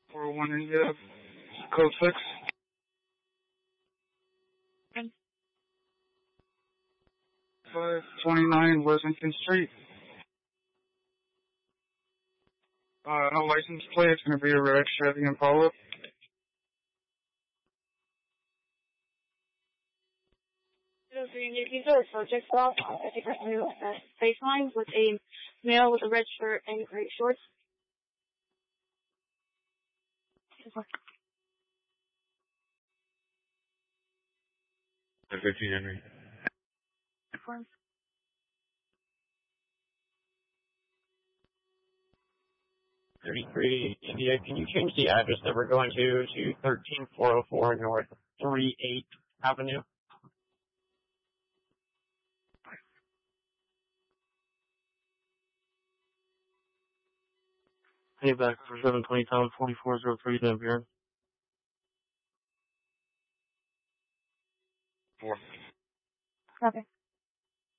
401 India, code 6. 529 Washington Street. No license plate. It's going to be a red Chevy Impala. These are subject off a different new baseline with a male with a red shirt and gray shorts. 15 Henry. 33 India, can you change the address that we're going to 13404 North 38th Avenue? Hey, back for 720 Town 4403 Denver. 4. Okay.